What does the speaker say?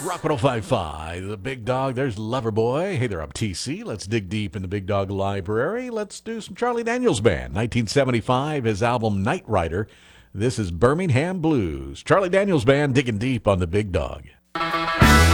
Rock 1055, the big dog. There's Loverboy. Hey there, I'm TC. Let's dig deep in the Big Dog Library. Let's do some Charlie Daniels Band. 1975, his album Night Rider. This is Birmingham Blues. Charlie Daniels Band digging deep on the Big Dog.